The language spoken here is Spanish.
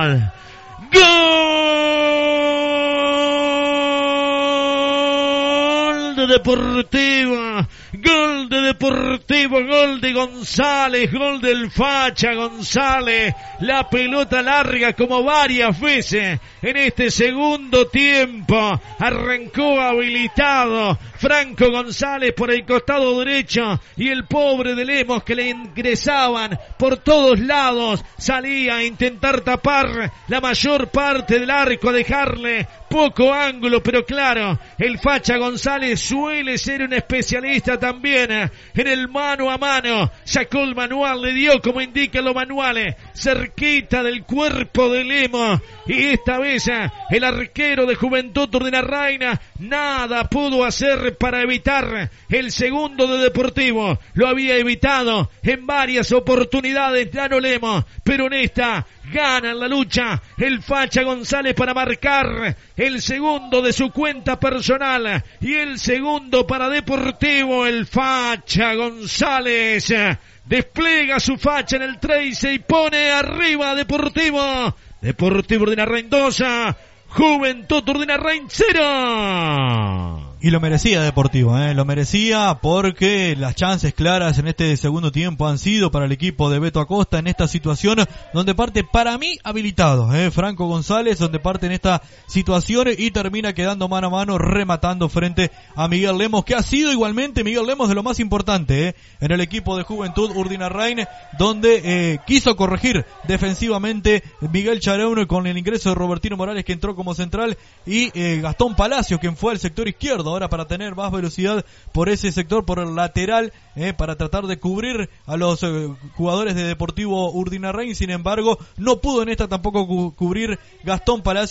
Nacional. ¡Gol de Deportivo! Gol de Deportivo, gol de González, gol del Facha González. La pelota larga como varias veces en este segundo tiempo. Arrancó habilitado Franco González por el costado derecho y el pobre de Lemos que le ingresaban por todos lados. Salía a intentar tapar la mayor parte del arco, dejarle poco ángulo, pero claro, el Facha González suele ser un especialista también en el mano a mano. Sacó el manual, le dio como indican los manuales, cerquita del cuerpo de Lemos, y esta vez el arquero de Juventud Urdinarrain nada pudo hacer para evitar el segundo de Deportivo. Lo había evitado en varias oportunidades Dano Lemos, pero en esta gana en la lucha el Facha González para marcar el segundo de su cuenta personal y el segundo para Deportivo. El Facha González despliega su facha en el 13 y pone arriba a Deportivo. Deportivo Urdinarrain 2, Juventud Urdinarrain 0. Y lo merecía Deportivo, lo merecía porque las chances claras en este segundo tiempo han sido para el equipo de Beto Acosta en esta situación donde parte para mí habilitado, Franco González, donde parte en esta situación y termina quedando mano a mano rematando frente a Miguel Lemos, que ha sido igualmente Miguel Lemos de lo más importante en el equipo de Juventud Urdinarrain, donde quiso corregir defensivamente Miguel Charón con el ingreso de Robertino Morales, que entró como central, y Gastón Palacios, quien fue al sector izquierdo ahora para tener más velocidad por ese sector, por el lateral, para tratar de cubrir a los jugadores de Deportivo Urdinarrain. Sin embargo, no pudo en esta tampoco cubrir Gastón Palacios.